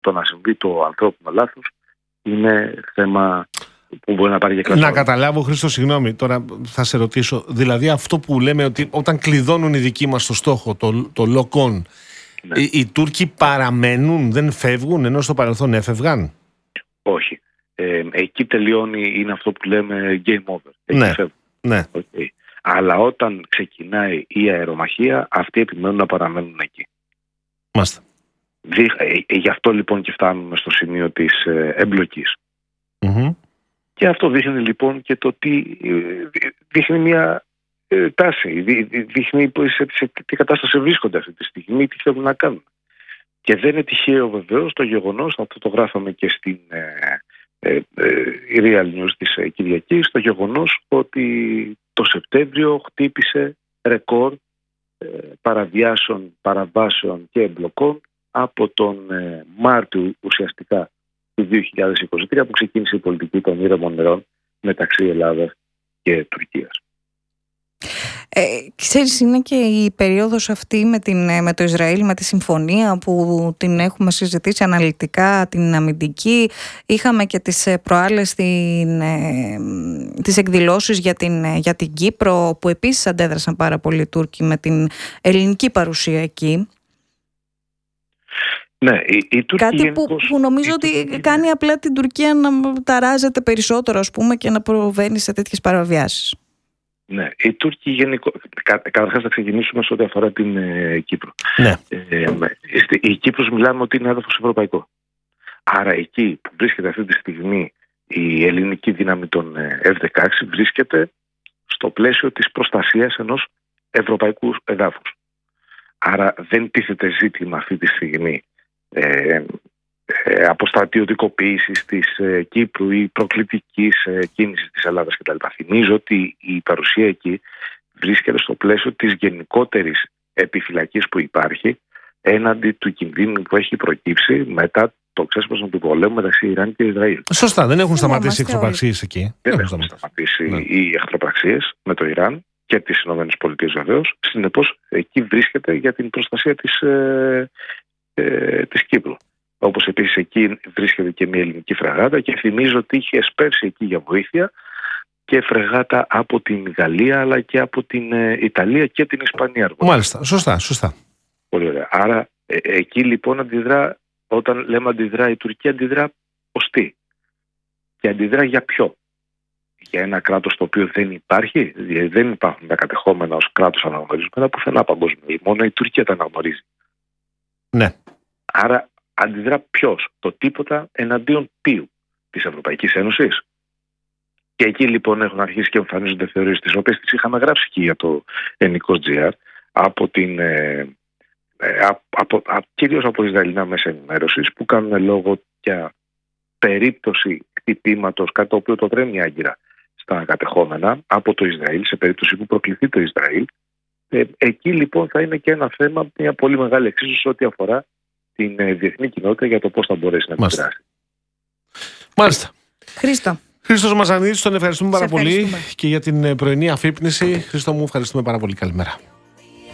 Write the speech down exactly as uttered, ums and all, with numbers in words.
το να συμβεί το ανθρώπινο λάθος είναι θέμα που μπορεί να πάρει για κλασικό. Να καταλάβω, Χρήστο, συγγνώμη, τώρα θα σε ρωτήσω. Δηλαδή αυτό που λέμε ότι όταν κλειδώνουν οι δικοί μας το στόχο, το, το lock-on, ναι. οι, οι Τούρκοι παραμένουν, δεν φεύγουν, ενώ στο παρελθόν έφευγαν? Όχι. Ε, εκεί τελειώνει, είναι αυτό που λέμε game over. Εκεί ναι. φεύγουν. Ναι. Okay. Αλλά όταν ξεκινάει η αερομαχία, αυτοί επιμένουν να παραμένουν εκεί. Μάλιστα. Δι, ε, ε, γι' αυτό λοιπόν και φτάνουμε στο σημείο της ε, εμπλοκής. Mm-hmm. Και αυτό δείχνει λοιπόν και το τι ε, δείχνει μια ε, τάση, δει, δείχνει σε, σε τι κατάσταση βρίσκονται αυτή τη στιγμή, τι θέλουν να κάνουν. Και δεν είναι τυχαίο βεβαίως το γεγονός, αυτό το γράφαμε και στην ε, ε, ε, Real News της ε, Κυριακής, το γεγονός ότι το Σεπτέμβριο χτύπησε ρεκόρ ε, παραβιάσεων, παραβάσεων και εμπλοκών από τον ε, Μάρτιο ουσιαστικά του δύο χιλιάδες είκοσι τρία που ξεκίνησε η πολιτική των ήρεμων νερών μεταξύ Ελλάδας και Τουρκίας. Ε, ξέρεις, είναι και η περίοδος αυτή με, την, με το Ισραήλ, με τη συμφωνία που την έχουμε συζητήσει αναλυτικά, την αμυντική. Είχαμε και τις προάλλες την, ε, τις εκδηλώσεις για την, για την Κύπρο, που επίσης αντέδρασαν πάρα πολλοί Τούρκοι με την ελληνική παρουσία εκεί. Ναι, η, η Κάτι γενικώς, που, που νομίζω ότι Τουρκία κάνει απλά την Τουρκία να ταράζεται περισσότερο, ας πούμε, και να προβαίνει σε τέτοιες παραβιάσεις. Ναι, οι Τούρκοι γενικώς. Καταρχάς θα ξεκινήσουμε σε ό,τι αφορά την ε, Κύπρο. Ναι. Ε, η Κύπρος μιλάμε ότι είναι έδαφος ευρωπαϊκό. Άρα εκεί που βρίσκεται αυτή τη στιγμή η ελληνική δύναμη των εφ δεκαέξι βρίσκεται στο πλαίσιο της προστασίας ενός ευρωπαϊκού εδάφους. Άρα δεν τίθεται ζήτημα αυτή τη στιγμή ε, ε, αποστρατιωτικοποίησης της ε, Κύπρου ή προκλητικής ε, κίνησης της Ελλάδας κτλ. Θυμίζω ότι η παρουσία εκεί βρίσκεται στο πλαίσιο της γενικότερης επιφυλακής που υπάρχει έναντι του κινδύνου που έχει προκύψει μετά το ξέσπασμα του πολέμου μεταξύ Ιράν και Ισραήλ. Σωστά, δεν έχουν σταματήσει οι εχθροπραξίες εκεί. Δεν έχουν σταματήσει, σταματήσει ναι. οι εχθροπραξίες με το Ιράν και τις ΗΠΑ βεβαίως. Συνεπώς εκεί βρίσκεται για την προστασία της, ε, ε, της Κύπρου. Όπως επίσης εκεί βρίσκεται και μια ελληνική φρεγάτα και θυμίζω ότι είχε εσπεύσει εκεί για βοήθεια και φρεγάτα από την Γαλλία αλλά και από την ε, Ιταλία και την Ισπανία. Αργότερα. Μάλιστα, σωστά, σωστά. Πολύ ωραία. Άρα ε, εκεί λοιπόν αντιδρά, όταν λέμε αντιδρά η Τουρκία αντιδρά ως τι. Και αντιδρά για ποιο. Για ένα κράτος το οποίο δεν υπάρχει, δηλαδή δεν υπάρχουν τα κατεχόμενα ως κράτος αναγνωρισμένα πουθενά παγκοσμίως. Μόνο η Τουρκία τα αναγνωρίζει. Ναι. Άρα αντιδρά ποιος, το τίποτα εναντίον ποιου, της Ευρωπαϊκής Ένωσης. Και εκεί λοιπόν έχουν αρχίσει και εμφανίζονται θεωρίες τις οποίες τις είχαμε γράψει και για το ελληνικό τζι αρ από την, ε, ε, από, από, κυρίως από Ισραηλινά μέσα ενημέρωσης που κάνουν λόγο για περίπτωση χτυπήματος, κάτι το οποίο το τρέμει άγκυρα στα κατεχόμενα από το Ισραήλ, σε περίπτωση που προκληθεί το Ισραήλ. Ε, εκεί λοιπόν θα είναι και ένα θέμα, μια πολύ μεγάλη εξίσωση ό,τι αφορά την ε, διεθνή κοινότητα για το πώς θα μπορέσει να επιδράσει. Μάλιστα. Χρήστο. Χρήστος Μαζανίδης, τον ευχαριστούμε πάρα πολύ και για την πρωινή αφύπνιση. Χρήστο μου, ευχαριστούμε πάρα πολύ. Καλημέρα.